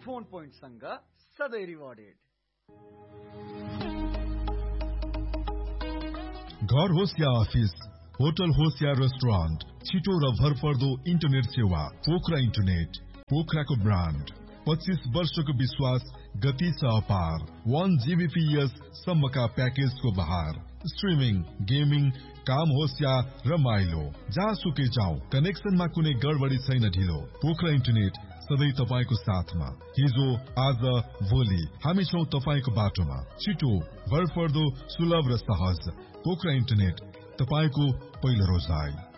Phone point सँग सधैँ rewarded. घर होस् या अफिस, होटल होस् या रेस्टुरेन्ट, छिटो र भरपर्दो इन्टरनेट सेवा पोखरा इन्टरनेट। पोखराको ब्रान्ड, 25 वर्षको विश्वास, गति छ अपार। 1 Gbps सम्मका प्याकेजको बहार। स्ट्रिमिङ, गेमिङ, काम होस् या रमाइलो, जहाँसुकै जाऊ, कनेक्सनमा कुनै गडबडी छैन ढिलो। पोखरा इन्टरनेट सधैँ तपाईको साथमा। हिजो, आज, भोलि हामी छौं तपाईको बाटोमा। छिटो, भरपर्दो, सुलभ र सहज। पोखरा इन्टरनेट, तपाईको पहिलो रोजाइ।